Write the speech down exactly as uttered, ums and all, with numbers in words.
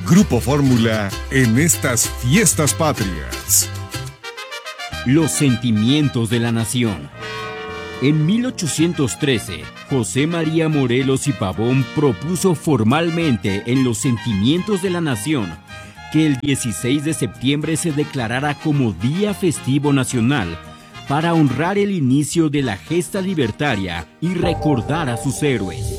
Grupo Fórmula en estas fiestas patrias. Los sentimientos de la nación. En mil ochocientos trece, José María Morelos y Pavón propuso formalmente en los sentimientos de la nación que el dieciséis de septiembre se declarara como Día Festivo Nacional para honrar el inicio de la gesta libertaria y recordar a sus héroes.